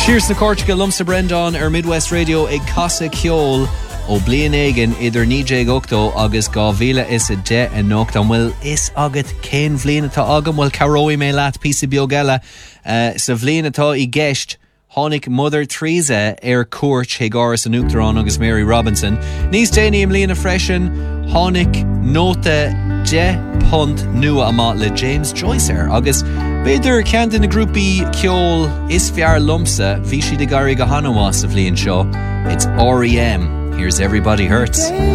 Cheers na Cortica lumsa Brendan Midwest Radio ag Casa Ceol ó blian éigen idir 9-8 agus 2010 an nócht bhfuil is agat cén bhliain atá agam bhfuil caróí mé leat písa beagala sa bhliain atá I gceist Tháinig Mother Teresa cuairt ag áras an Uachtarán agus Mary Robinson. Níos déanaí am líana freisin tháinig nóta 10 punt nua amach le James Joyce agus beidir ceann na grúpaí ceol is fear lumsa bhí siad ag garí go hanamá sa bhliain seo. It's R.E.M. Here's Everybody Hurts.